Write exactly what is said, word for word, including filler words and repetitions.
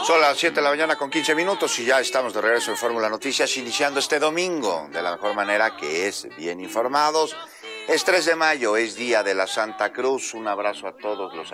Son las siete de la mañana con quince minutos y ya estamos de regreso en Fórmula Noticias, iniciando este domingo de la mejor manera, que es bien informados. Es tres de mayo, es Día de la Santa Cruz. Un abrazo a todos los